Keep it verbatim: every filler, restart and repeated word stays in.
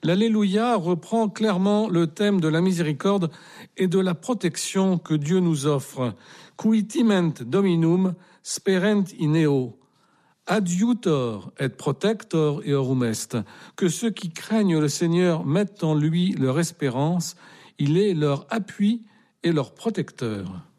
L'Alléluia reprend clairement le thème de la miséricorde et de la protection que Dieu nous offre. Qui timent dominum sperent in eo. Adiutor et protector eorum est. Que ceux qui craignent le Seigneur mettent en lui leur espérance. Il est leur appui et leur protecteur.